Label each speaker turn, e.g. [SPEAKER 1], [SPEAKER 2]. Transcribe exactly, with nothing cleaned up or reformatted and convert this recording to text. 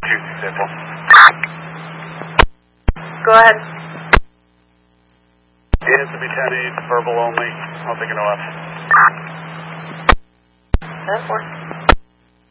[SPEAKER 1] two, example.
[SPEAKER 2] Go ahead.
[SPEAKER 1] Yeah, it's to be ten eight, verbal only. I'll take an O F.
[SPEAKER 2] ten four.